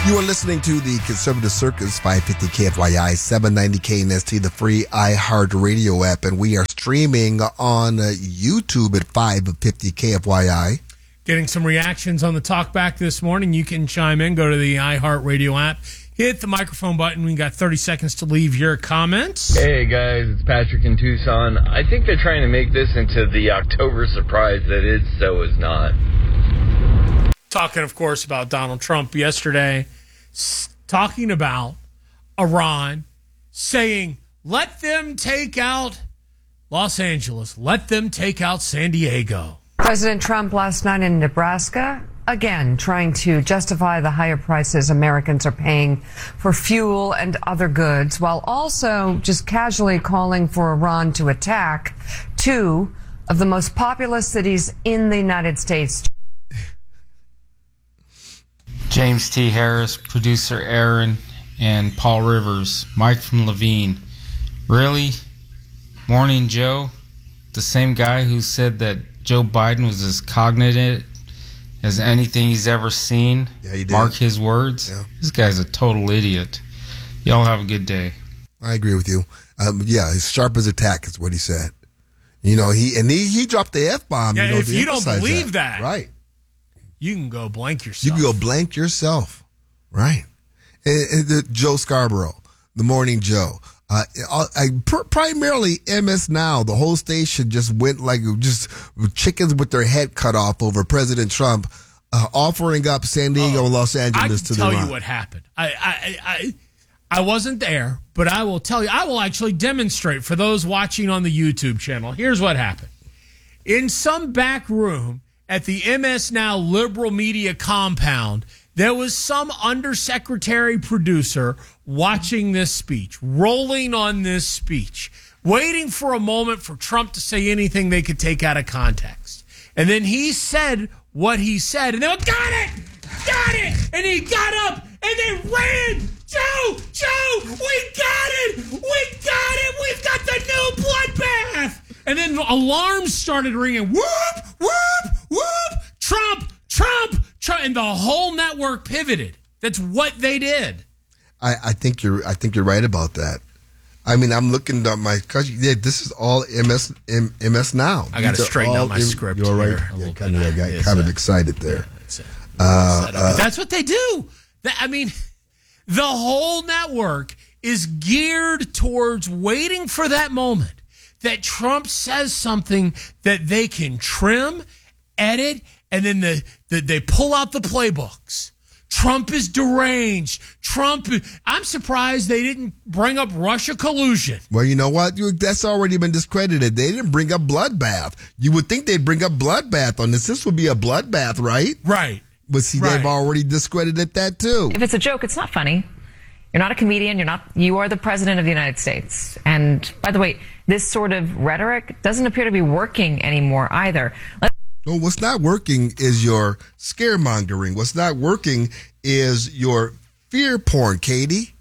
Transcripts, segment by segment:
You are listening to the Conservative Circus, 550 KFYI, 790 KNST, the free iHeart Radio app, and we are streaming on YouTube at 550 KFYI. Getting some reactions on the talkback this morning. You can chime in, go to the iHeart Radio app, hit the microphone button. We got 30 seconds to leave your comments. Hey guys, it's Patrick in Tucson. I think they're trying to make this into the October surprise that is so is not. Talking, of course, about Donald Trump yesterday, talking about Iran, saying, let them take out Los Angeles, let them take out San Diego. President Trump last night in Nebraska, again, trying to justify the higher prices Americans are paying for fuel and other goods, while also just casually calling for Iran to attack two of the most populous cities in the United States. James T. Harris, producer Aaron, and Paul Rivers, Mike from Levine. Really? Morning Joe? The same guy who said that Joe Biden was as cognitive as anything he's ever seen? Yeah, he did. Mark his words? Yeah. This guy's a total idiot. Y'all have a good day. I agree with you. As sharp as a tack is what he said. You know, he dropped the F-bomb. Yeah, you know, if to you don't emphasize believe that, right. You can go blank yourself. You can go blank yourself. Right. Joe Scarborough, the Morning Joe. Primarily MS Now, the whole station just went like just chickens with their head cut off over President Trump offering up San Diego and Los Angeles to the I can tell Iran. you what happened. I wasn't there, but I will tell you. I will actually demonstrate for those watching on the YouTube channel. Here's what happened. In some back room at the MS Now liberal media compound, there was some undersecretary producer watching this speech, rolling on this speech, waiting for a moment for Trump to say anything they could take out of context. And then he said what he said, and they went, got it! And he got up, and they ran. Joe, we got it! We've got the new bloodbath! And then alarms started ringing. Whoop! Trump! And the whole network pivoted. That's what they did. I think you're right about that. I mean, I'm looking at my country. Yeah, this is all MS Now. I got to straighten out my script. You're right. Yeah, I got kind of excited there. That's what they do. The whole network is geared towards waiting for that moment that Trump says something that they can trim, edit, and then they pull out the playbooks. Trump is deranged. I'm surprised they didn't bring up Russia collusion. Well, you know what? That's already been discredited. They didn't bring up bloodbath. You would think they'd bring up bloodbath on this. This would be a bloodbath, right? Right. But see, they've already discredited that too. If it's a joke, it's not funny. You're not a comedian. You are the president of the United States. And by the way, this sort of rhetoric doesn't appear to be working anymore either. No, what's not working is your scaremongering. What's not working is your fear porn, Katie.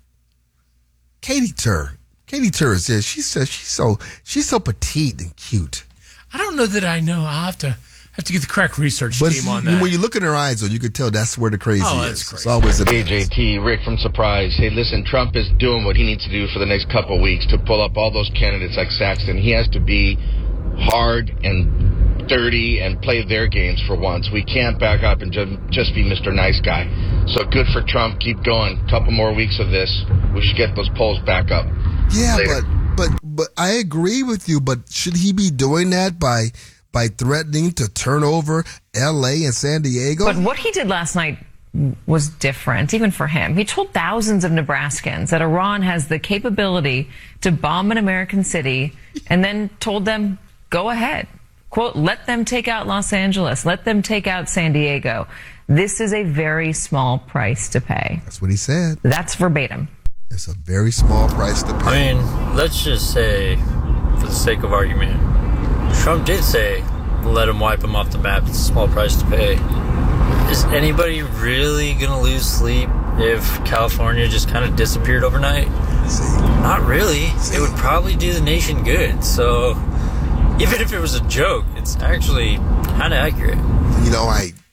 Katie Tur says she's so petite and cute. I don't know that I know. I'll have to get the correct research team on that. When you look in her eyes, though, you could tell that's where the crazy is. Crazy. It's always a AJT, Rick from Surprise. Hey, listen, Trump is doing what he needs to do for the next couple of weeks to pull up all those candidates like Saxton. He has to be hard and dirty and play their games for once. We can't back up and just be Mr. Nice Guy. So good for Trump. Keep going. Couple more weeks of this. We should get those polls back up. Yeah, Later. but I agree with you. But should he be doing that by threatening to turn over L.A. and San Diego? But what he did last night was different, even for him. He told thousands of Nebraskans that Iran has the capability to bomb an American city and then told them, go ahead. Quote, let them take out Los Angeles. Let them take out San Diego. This is a very small price to pay. That's what he said. That's verbatim. It's a very small price to pay. I mean, let's just say, for the sake of argument, Trump did say, let him wipe him off the map. It's a small price to pay. Is anybody really going to lose sleep if California just kind of disappeared overnight? Not really. It would probably do the nation good. So even if it was a joke, it's actually kind of accurate. You know,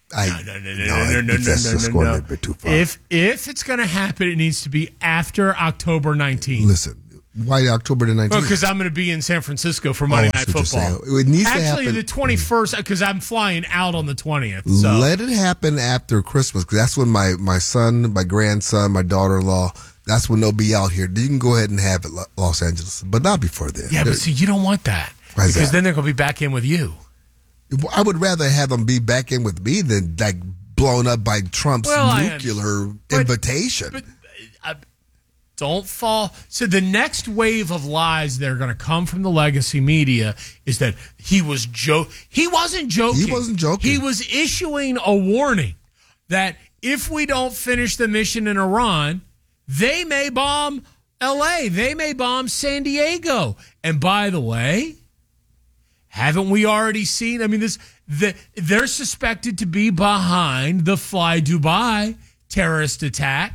That's going a little bit too far. If it's going to happen, it needs to be after October 19th. Listen, why October the 19th? Well, because I'm going to be in San Francisco for Monday Night Football. It needs Actually, to happen. the 21st, because I'm flying out on the 20th. So. Let it happen after Christmas, because that's when my son, my grandson, my daughter-in-law, that's when they'll be out here. You can go ahead and have it, Los Angeles, but not before then. Yeah, but see, you don't want that. Why is because that? then they're going to be back in with you. I would rather have them be back in with me than blown up by Trump's nuclear invitation. But don't fall. So the next wave of lies that are going to come from the legacy media is that he wasn't joking. He wasn't joking. He was issuing a warning that if we don't finish the mission in Iran, they may bomb L.A. They may bomb San Diego. And by the way, haven't we already seen? I mean, they're suspected to be behind the Fly Dubai terrorist attack.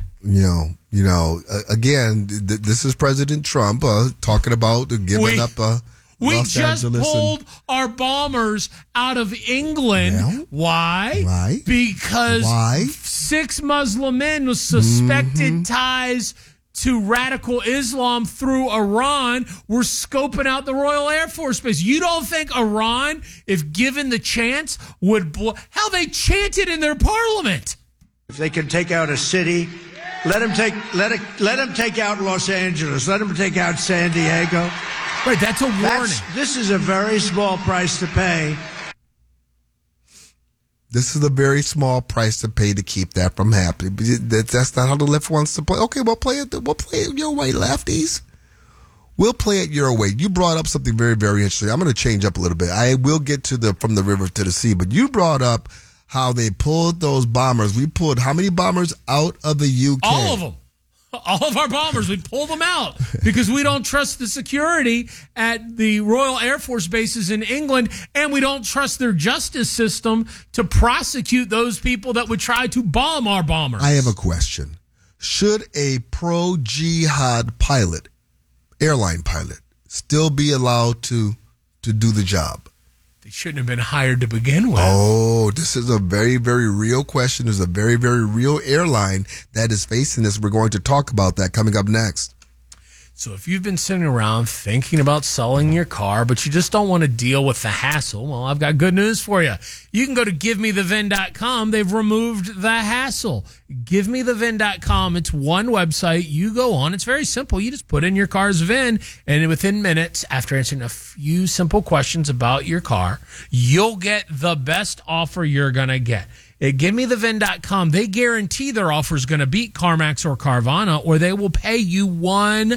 Again, this is President Trump talking about giving up we Los just Angeles pulled our bombers out of England. Well, why? Because 6 Muslim men with suspected ties to radical Islam through Iran were scoping out the Royal Air Force Base. You don't think Iran, if given the chance, would blow? Hell, they chanted in their parliament. If they can take out a city, let them take out Los Angeles. Let them take out San Diego. Right, that's a warning. This is a very small price to pay. This is a very small price to pay to keep that from happening. That's not how the left wants to play. Okay, we'll play it your way, lefties. We'll play it your way. You brought up something very, very interesting. I'm going to change up a little bit. I will get to from the river to the sea, but you brought up how they pulled those bombers. We pulled how many bombers out of the UK? All of them. All of our bombers, we pulled them out because we don't trust the security at the Royal Air Force bases in England, and we don't trust their justice system to prosecute those people that would try to bomb our bombers. I have a question. Should a pro-jihad airline pilot, still be allowed to do the job? They shouldn't have been hired to begin with. Oh, this is a very, very real question. There's a very, very real airline that is facing this. We're going to talk about that coming up next. So if you've been sitting around thinking about selling your car, but you just don't want to deal with the hassle, well, I've got good news for you. You can go to GiveMeTheVin.com. They've removed the hassle. GiveMeTheVin.com. It's one website. You go on. It's very simple. You just put in your car's VIN, and within minutes, after answering a few simple questions about your car, you'll get the best offer you're going to get. At GiveMeTheVin.com, they guarantee their offer is going to beat CarMax or Carvana, or they will pay you $100.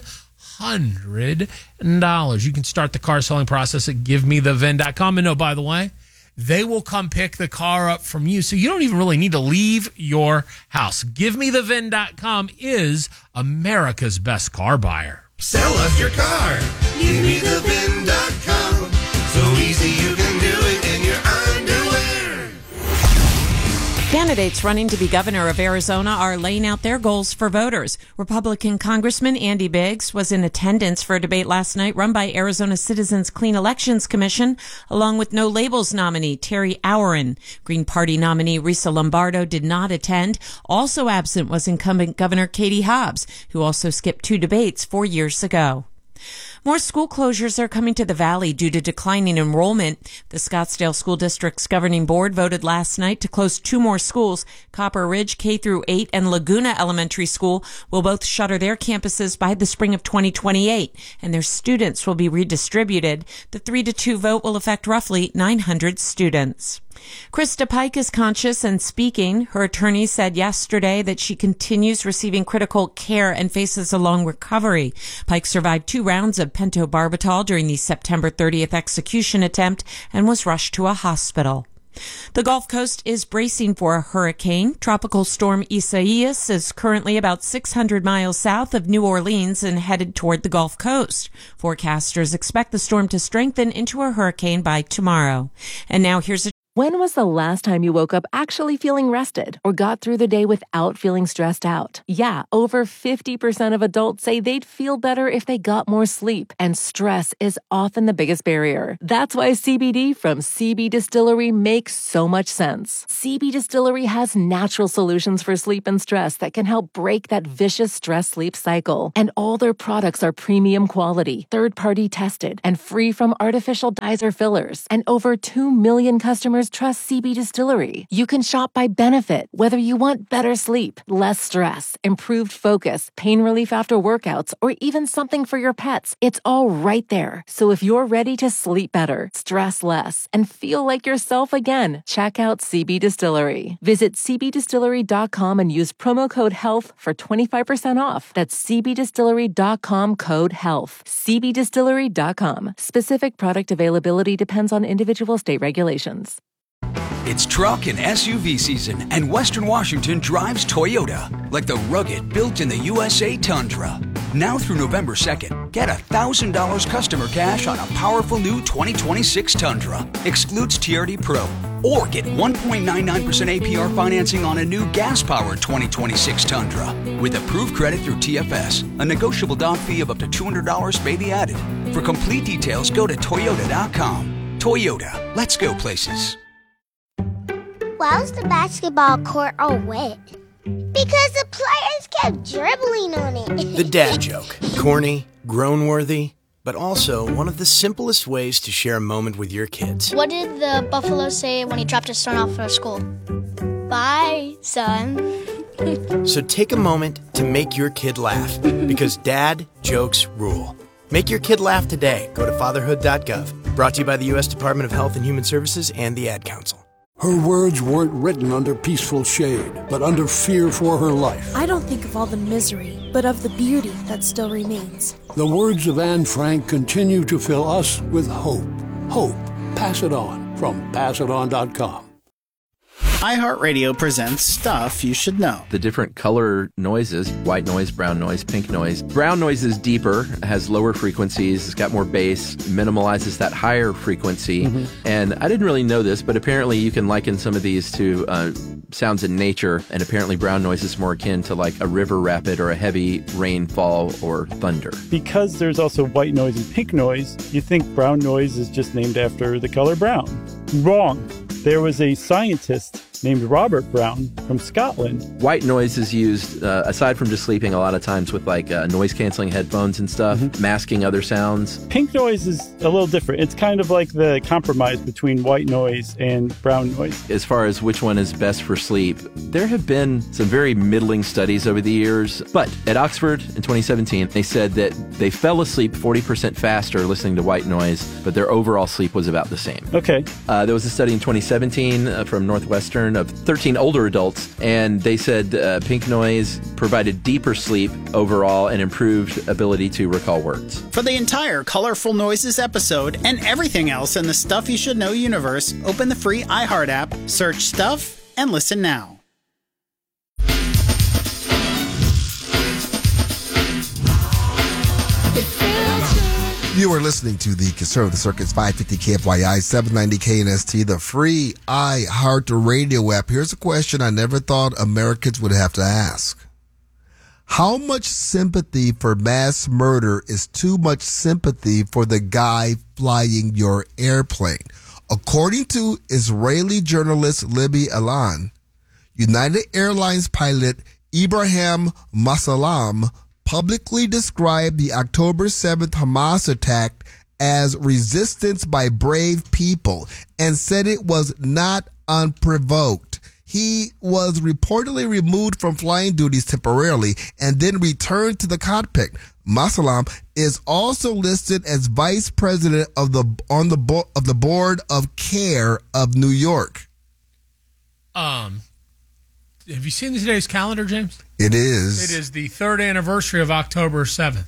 You can start the car selling process at GiveMeTheVin.com. And by the way, they will come pick the car up from you, so you don't even really need to leave your house. GiveMeTheVin.com is America's best car buyer. Sell us your car. GiveMeTheVin.com. So easy you can do it in your underwear. Candidates running to be governor of Arizona are laying out their goals for voters. Republican Congressman Andy Biggs was in attendance for a debate last night run by Arizona Citizens Clean Elections Commission, along with No Labels nominee Terry Auerin. Green Party nominee Risa Lombardo did not attend. Also absent was incumbent Governor Katie Hobbs, who also skipped 2 debates 4 years ago. More school closures are coming to the Valley due to declining enrollment. The Scottsdale School District's governing board voted last night to close 2 more schools. Copper Ridge K-8 and Laguna Elementary School will both shutter their campuses by the spring of 2028, and their students will be redistributed. The 3-2 vote will affect roughly 900 students. Krista Pike is conscious and speaking. Her attorney said yesterday that she continues receiving critical care and faces a long recovery. Pike survived 2 rounds of pentobarbital during the September 30th execution attempt and was rushed to a hospital. The Gulf Coast is bracing for a hurricane. Tropical storm Isaias is currently about 600 miles south of New Orleans and headed toward the Gulf Coast. Forecasters expect the storm to strengthen into a hurricane by tomorrow. And now here's a When was the last time you woke up actually feeling rested or got through the day without feeling stressed out? Yeah, over 50% of adults say they'd feel better if they got more sleep, and stress is often the biggest barrier. That's why CBD from CB Distillery makes so much sense. CB Distillery has natural solutions for sleep and stress that can help break that vicious stress-sleep cycle. And all their products are premium quality, third-party tested, and free from artificial dyes or fillers. And over 2 million customers trust CB Distillery. You can shop by benefit, whether you want better sleep, less stress, improved focus, pain relief after workouts, or even something for your pets. It's all right there. So if you're ready to sleep better, stress less, and feel like yourself again, check out CB Distillery. Visit cbdistillery.com and use promo code HEALTH for 25% off. That's cbdistillery.com, code HEALTH. cbdistillery.com. Specific product availability depends on individual state regulations. It's truck and SUV season, and Western Washington drives Toyota, like the rugged, built-in-the-USA Tundra. Now through November 2nd, get $1,000 customer cash on a powerful new 2026 Tundra. Excludes TRD Pro. Or get 1.99% APR financing on a new gas-powered 2026 Tundra. With approved credit through TFS, a negotiable down fee of up to $200 may be added. For complete details, go to Toyota.com. Toyota, let's go places. Why was the basketball court all wet? Because the players kept dribbling on it. The dad joke. Corny, groan-worthy, but also one of the simplest ways to share a moment with your kids. What did the buffalo say when he dropped his son off for school? Bye, son. So take a moment to make your kid laugh, because dad jokes rule. Make your kid laugh today. Go to fatherhood.gov. Brought to you by the U.S. Department of Health and Human Services and the Ad Council. Her words weren't written under peaceful shade, but under fear for her life. I don't think of all the misery, but of the beauty that still remains. The words of Anne Frank continue to fill us with hope. Hope. Pass it on from passiton.com. iHeartRadio presents Stuff You Should Know. The different color noises, white noise, brown noise, pink noise. Brown noise is deeper, has lower frequencies, it's got more bass, minimalizes that higher frequency. And I didn't really know this, but apparently you can liken some of these to sounds in nature, and apparently brown noise is more akin to like a river rapid or a heavy rainfall or thunder. Because there's also white noise and pink noise, you think brown noise is just named after the color brown. Wrong. There was a scientist named Robert Brown from Scotland. White noise is used, aside from just sleeping, a lot of times with like noise-canceling headphones and stuff, masking other sounds. Pink noise is a little different. It's kind of like the compromise between white noise and brown noise. As far as which one is best for sleep, there have been some very middling studies over the years. But at Oxford in 2017, they said that they fell asleep 40% faster listening to white noise, but their overall sleep was about the same. Okay. There was a study in 2017 from Northwestern of 13 older adults, and they said pink noise provided deeper sleep overall and improved ability to recall words. For the entire Colorful Noises episode and everything else in the Stuff You Should Know universe, open the free iHeart app, search Stuff, and listen now. You are listening to the Conservative Circuit's 550 KFYI 790 KNST, the free iHeart Radio app. Here's a question I never thought Americans would have to ask. How much sympathy for mass murder is too much sympathy for the guy flying your airplane? According to Israeli journalist Libby Elan, United Airlines pilot Ibrahim Masalam publicly described the October 7th Hamas attack as resistance by brave people and said it was not unprovoked. He was reportedly removed from flying duties temporarily and then returned to the cockpit. Masalam is also listed as vice president of the board of CARE of New York. Have you seen today's calendar, James? It is. It is the third anniversary of October 7th.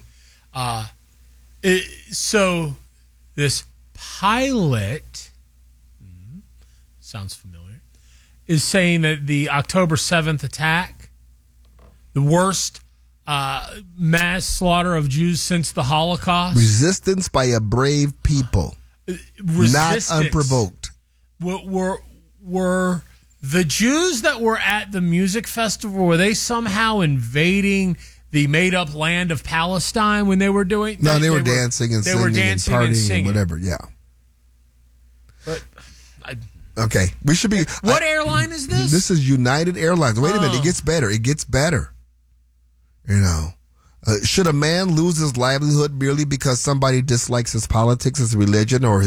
So this pilot, sounds familiar, is saying that the October 7th attack, the worst mass slaughter of Jews since the Holocaust. Resistance by a brave people. Not unprovoked. were the Jews that were at the music festival, were they somehow invading the made-up land of Palestine when they were doing? No, they were dancing and singing and partying and whatever. Yeah. But okay, we should be. What airline is this? This is United Airlines. Wait a minute, it gets better. It gets better. You know, should a man lose his livelihood merely because somebody dislikes his politics, his religion, or